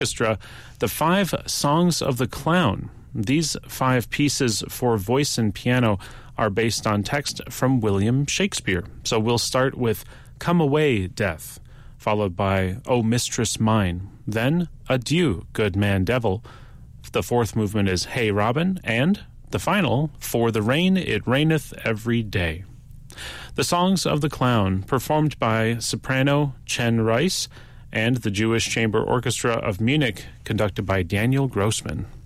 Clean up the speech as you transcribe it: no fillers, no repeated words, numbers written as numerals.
Orchestra, the 5 Songs of the Clown. These 5 pieces for voice and piano are based on text from William Shakespeare. So we'll start with Come Away, Death, followed by O Mistress Mine, then Adieu, Good Man Devil. The 4th movement is Hey Robin, and the final, For the Rain It Raineth Every Day. The Songs of the Clown, performed by soprano Chen Rice and the Jewish Chamber Orchestra of Munich, conducted by Daniel Grossman.